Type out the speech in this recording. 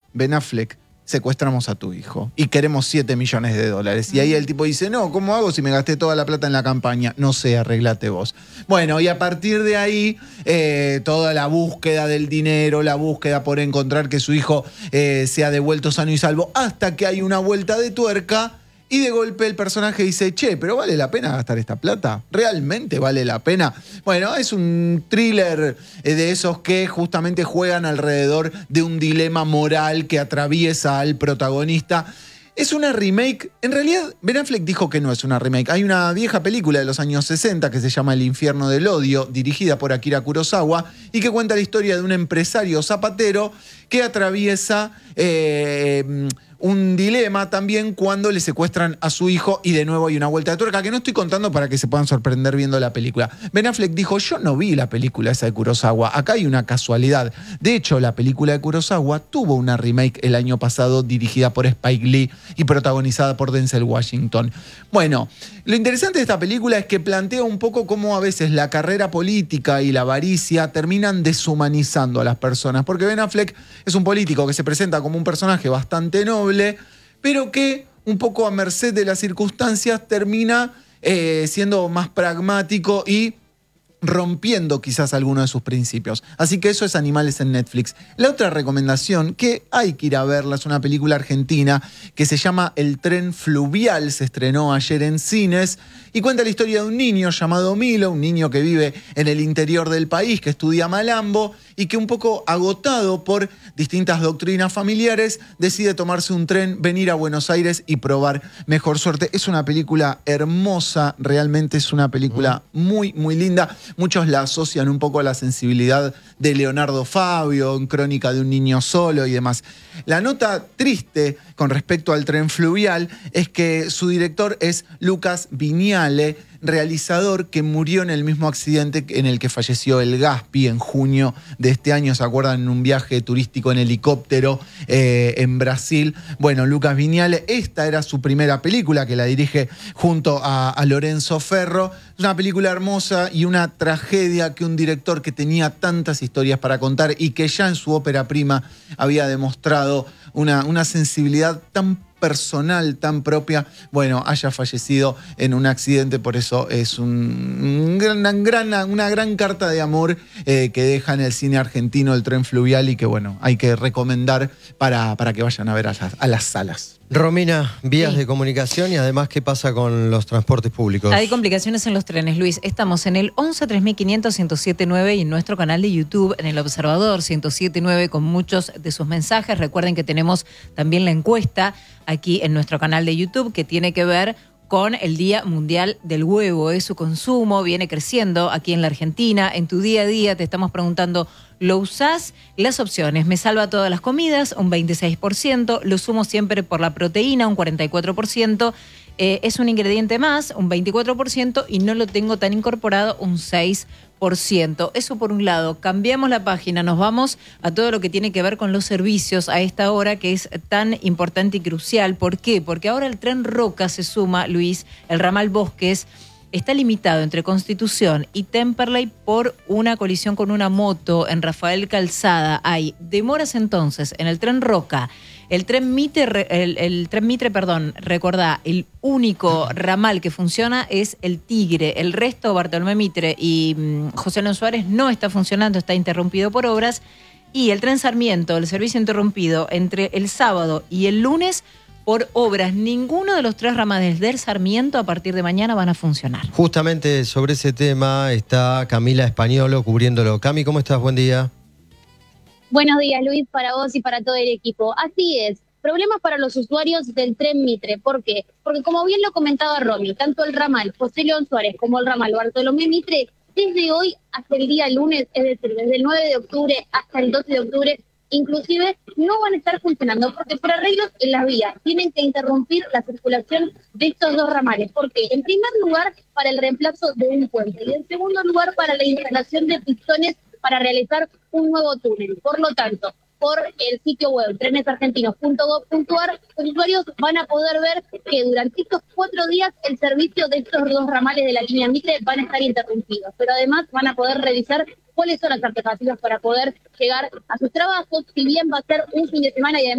Ben Affleck, secuestramos a tu hijo y queremos $7 millones. Y ahí el tipo dice, no, ¿cómo hago si me gasté toda la plata en la campaña? No sé, arreglate vos. Bueno, y a partir de ahí, toda la búsqueda del dinero, la búsqueda por encontrar que su hijo sea devuelto sano y salvo, hasta que hay una vuelta de tuerca. Y de golpe el personaje dice, che, ¿pero vale la pena gastar esta plata? ¿Realmente vale la pena? Bueno, es un thriller de esos que justamente juegan alrededor de un dilema moral que atraviesa al protagonista. Es una remake. En realidad, Ben Affleck dijo que no es una remake. Hay una vieja película de los años 60 que se llama El infierno del odio, dirigida por Akira Kurosawa, y que cuenta la historia de un empresario zapatero que atraviesa un dilema también cuando le secuestran a su hijo, y de nuevo hay una vuelta de tuerca que no estoy contando para que se puedan sorprender viendo la película. Ben Affleck dijo, yo no vi la película esa de Kurosawa, acá hay una casualidad. De hecho, la película de Kurosawa tuvo una remake el año pasado dirigida por Spike Lee y protagonizada por Denzel Washington. Bueno, lo interesante de esta película es que plantea un poco cómo a veces la carrera política y la avaricia terminan deshumanizando a las personas, porque Ben Affleck es un político que se presenta como un personaje bastante noble, pero que un poco a merced de las circunstancias termina siendo más pragmático y rompiendo quizás alguno de sus principios. Así que eso es Animales en Netflix. La otra recomendación, que hay que ir a verla, es una película argentina que se llama El tren fluvial, se estrenó ayer en cines y cuenta la historia de un niño llamado Milo, un niño que vive en el interior del país, que estudia malambo y que un poco agotado por distintas doctrinas familiares decide tomarse un tren, venir a Buenos Aires y probar mejor suerte. Es una película hermosa, realmente es una película muy, muy linda. Muchos la asocian un poco a la sensibilidad de Leonardo Fabio, en Crónica de un niño solo y demás. La nota triste con respecto al tren fluvial es que su director es Lucas Viñale, realizador que murió en el mismo accidente en el que falleció el Gaspi en junio de este año, ¿se acuerdan? En un viaje turístico en helicóptero en Brasil. Bueno, Lucas Viñale, esta era su primera película, que la dirige junto a Lorenzo Ferro. Es una película hermosa y una tragedia que un director que tenía tantas historias para contar y que ya en su ópera prima había demostrado una sensibilidad tan personal, tan propia, bueno, haya fallecido en un accidente. Por eso es una gran carta de amor que deja en el cine argentino El tren fluvial y que, bueno, hay que recomendar para que vayan a ver a las salas. Romina, vías de comunicación y además, ¿qué pasa con los transportes públicos? Hay complicaciones en los trenes, Luis. Estamos en el 11 3500 1079 y en nuestro canal de YouTube, en El Observador 1079, con muchos de sus mensajes. Recuerden que tenemos también la encuesta aquí en nuestro canal de YouTube que tiene que ver con el Día Mundial del Huevo. Su consumo viene creciendo aquí en la Argentina. En tu día a día te estamos preguntando, ¿lo usás? Las opciones: me salva todas las comidas, un 26%, lo uso siempre por la proteína, un 44%, es un ingrediente más, un 24%, y no lo tengo tan incorporado, un 6%. Eso por un lado. Cambiamos la página, nos vamos a todo lo que tiene que ver con los servicios a esta hora, que es tan importante y crucial. ¿Por qué? Porque ahora el tren Roca se suma, Luis, el ramal Bosques. Está limitado entre Constitución y Temperley por una colisión con una moto en Rafael Calzada. Hay demoras entonces en el tren Roca. El tren Mitre, recordá, el único ramal que funciona es el Tigre. El resto, Bartolomé Mitre y José León Suárez, no está funcionando, está interrumpido por obras. Y el tren Sarmiento, el servicio interrumpido entre el sábado y el lunes por obras. Ninguno de los tres ramales del Sarmiento a partir de mañana van a funcionar. Justamente sobre ese tema está Camila Españolo cubriéndolo. Cami, ¿cómo estás? Buen día. Buenos días, Luis, para vos y para todo el equipo. Así es, problemas para los usuarios del tren Mitre. ¿Por qué? Porque como bien lo comentaba Romy, tanto el ramal José León Suárez como el ramal Bartolomé Mitre, desde hoy hasta el día lunes, es decir, desde el 9 de octubre hasta el 12 de octubre, inclusive no van a estar funcionando porque por arreglos en las vías tienen que interrumpir la circulación de estos dos ramales. ¿Por qué? En primer lugar, para el reemplazo de un puente y en segundo lugar, para la instalación de pistones para realizar un nuevo túnel. Por lo tanto, por el sitio web trenesargentinos.gov.ar, los usuarios van a poder ver que durante estos 4 días el servicio de estos dos ramales de la línea Mitre van a estar interrumpidos, pero además van a poder revisar cuáles son las alternativas para poder llegar a sus trabajos, si bien va a ser un fin de semana y además